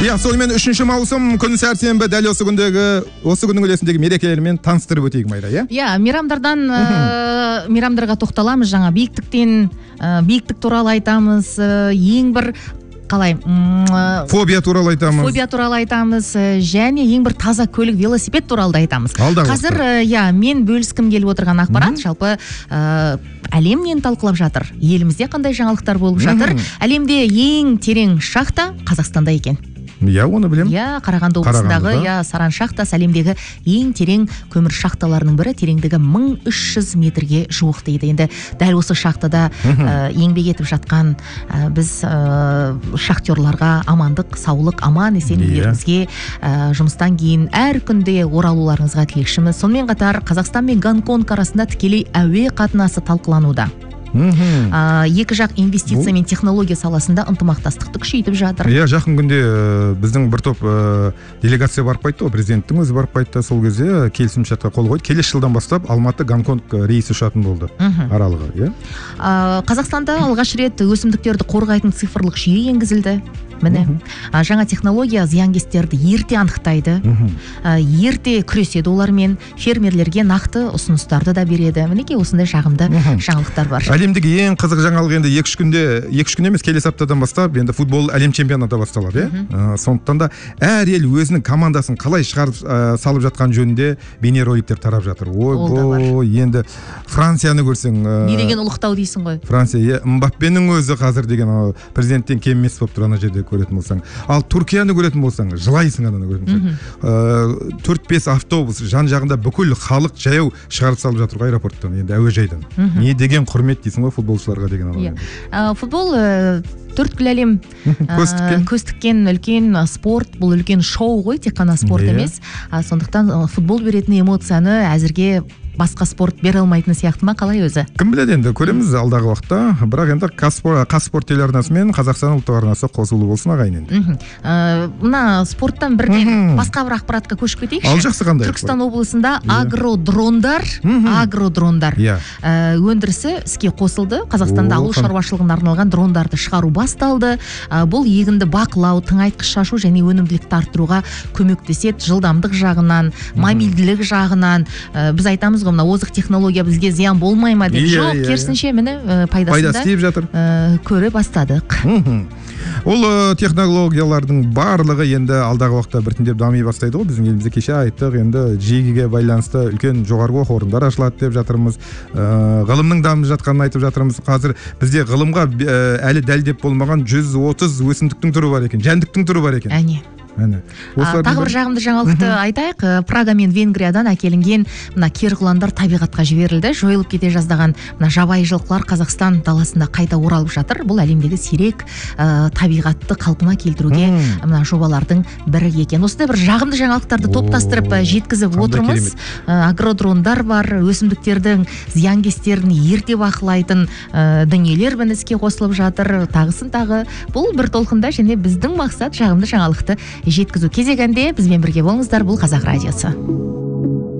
Иә, сонымен 3 маусым күн сәрсенбі дәл осы күннің үлесіндегі мерекелермен таныстырып өтейік, Майра, иә? Иә, мейрамдарға тоқталамыз, жаңа биіктік туралы айтамыз, ең бір қалай фобия туралы айтамыз, және ең бір таза көлік, велосипед туралы да айтамыз. Қазір мен бөліскім келіп отырған ақпарат, жалпы әлемнен талқылап жатыр. Елімізде қандай жаңалықтар болып жатыр? Әлемде ең терең шахта Қазақстанда екен. Иә, оны білем. Иә, Қарағанды облысындағы Саран шахтасы әлемдегі ең терең көмір шахталарының бірі, тереңдігі 1300 метрге жуық дейді. Енді дәл осы шахтада еңбек етіп жатқан біз шахтерларға амандық, саулық, аман есен үйлеріңізге жұмыстан кейін әр күнде оралуларыңызға тілекшіміз. Сонымен қатар Қазақстан мен Гонконг арасында тікелей әуе қатынасы талқылануда. Екі жақ инвестиция мен технология саласында ынтымақтастықты күшейтіп жатыр. Иә, жақын күнде біздің бір топ делегация барып қайтты, президенттің өзі барып қайтты. Сол кезде келісімшартқа қол қойды. Келесі жылдан бастап Алматы Гонконг рейсі ұшатын болды аралығы, иә? Қазақстанда алғаш рет өсімдіктерді қорғайтын цифрлық жүйе енгізілді. Міне, жаңа технология зиянкестерді ерте анықтайды, ерте күреседі олармен, фермерлерге нақты ұсыныстарды да береді. Мінекей осындай жағымды жаңалықтар бар. Әлемдегі ең қызық жаңалық енді 2-3 күнде емес, келесі аптадан бастап енді футбол әлем чемпионаты басталады, иә? Сондықтан да әр ел өзінің командасын қалай шығарып салып жатқан жөнінде бейнероликтер тарап жатыр. Ой, енді Францияны көрсең, не деген ұлықтау дейсің ғой? Франция, Мбаппенің өзі қазір деген президенттен кем емес болып тұр ана жерде көретін болсаң. Ал Түркияны көретін болсаң, жылайсың ананы көретін болсаң. 4-5 автобус жан-жағында бүкіл халық жаяу шығарып салып жатыр аэропорттан, енді әуежайдан. Не деген құрмет дейсің ғой футболшыларға деген. Футбол төрткүл әлем көз тіккен үлкен спорт, бұл үлкен шоу ғой, тек қана спорт емес. Сондықтан футбол беретін эмоцияны әзірге басқа спорт бере алмайтын сияқты ма, қалай өзі? Кім біледі, енді көреміз алдағы уақытта. Бірақ енді Қазспорт телеарнасы мен Қазақстан ұлттық арнасы қосылу болсын ағайын енді. Мына спорттан бірден басқа бір ақпаратқа көшіп кетейікші. Ал жақсы қандай? Түркістан облысында агродрондар өндірісі іске қосылды. Қазақстанда ауыл шаруашылығына арналған дрондарды шығару басталды. Бұл егінді бақылау, тыңайтқыш шашу және өнімділікті арттыруға көмектеседі. Жылдамдық жағынан, мобильділік жағынан. Біз айтамыз ғой, мына озық технология бізге зиян болмай ма деп. Жоқ, керісінше міне пайдасында көре бастадық. Ол технологиялардың барлығы енді алдағы уақытта біртіндеп дами бастайды ғой. Біздің елімізде кеше айттық, енді жегіге байланысты үлкен жоғарғы оқу орындары ашылады деп жатырмыз. Ғылымның дамып жатқанын айтып жатырмыз. Қазір бізде ғылымға әлі дәлдеп болмаған 130 өсімдіктің түрі бар екен, жәндіктің түрі бар екен. Тағы бір жағымды жаңалықты айтайық. Прага мен Венгриядан әкелінген мына керқұландар табиғатқа жіберілді. Жойылып кете жаздаған мына жабайы жылқылар Қазақстан даласында қайта оралып жатыр. Бұл әлемдегі сирек табиғатты қалпына келтіруге мына жобалардың бірі екен. Осындай бір жағымды жаңалықтарды топтастырып жеткізіп отырмыз. Агродрондар бар, өсімдіктердің зиянкестерін ерте бақылайтын дүниелер іске қосылып жатыр. Тағысын тағы. Бұл бір толқында және біздің мақсат жағымды жаңалықты жеткізу. Кезегінде бізбен бірге болыңыздар, бұл Қазақ радиосы.